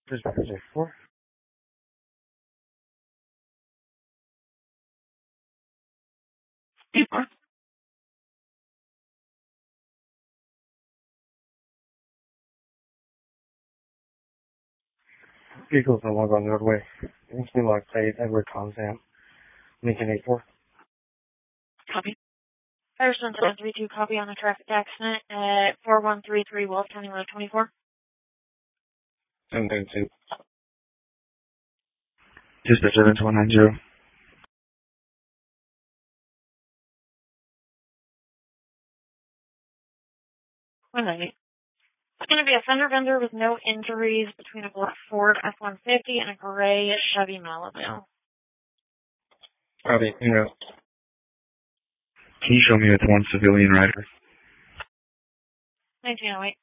Dispatch 4. Vehicles no longer on the roadway. Instantly locked plate, Edward Tom Sam. Lincoln 84. Copy. Firestone 732, copy on a traffic accident at 4133 Wolf County Road 24. 732. Dispatch 7190. 198. It's going to be a fender bender with no injuries between a black Ford F-150 and a gray Chevy Malibu. Copy. Can you show me with one civilian rider? 1908.